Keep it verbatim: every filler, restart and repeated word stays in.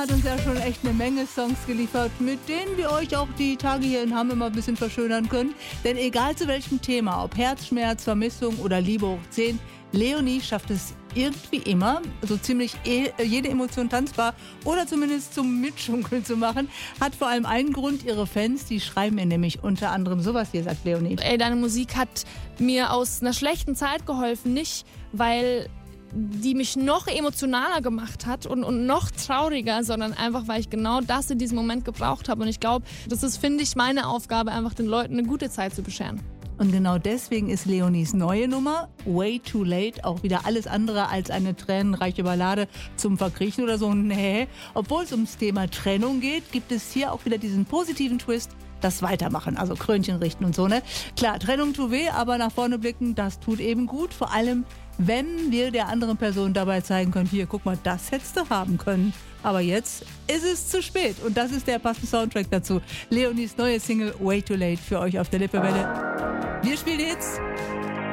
hat uns ja schon echt eine Menge Songs geliefert, mit denen wir euch auch die Tage hier in Hamm immer ein bisschen verschönern können. Denn egal zu welchem Thema, ob Herzschmerz, Vermissung oder Liebe hoch zehn, Leonie schafft es irgendwie immer, so ziemlich e- jede Emotion tanzbar oder zumindest zum Mitschunkeln zu machen. Hat vor allem einen Grund: ihre Fans, die schreiben ihr nämlich unter anderem sowas hier, sagt Leonie. Ey, deine Musik hat mir aus einer schlechten Zeit geholfen, nicht weil die mich noch emotionaler gemacht hat und, und noch trauriger, sondern einfach, weil ich genau das in diesem Moment gebraucht habe. Und ich glaube, das ist, finde ich, meine Aufgabe, einfach den Leuten eine gute Zeit zu bescheren. Und genau deswegen ist Leonies neue Nummer Way Too Late auch wieder alles andere als eine tränenreiche Ballade zum Verkriechen oder so. Nee, obwohl es ums Thema Trennung geht, gibt es hier auch wieder diesen positiven Twist: das Weitermachen, also Krönchen richten und so, ne? Klar, Trennung tut weh, aber nach vorne blicken, das tut eben gut. Vor allem, wenn wir der anderen Person dabei zeigen können: hier, guck mal, das hättest du haben können. Aber jetzt ist es zu spät. Und das ist der passende Soundtrack dazu. Leonies neue Single Way Too Late für euch auf der Lippewelle. Wir spielen Hits.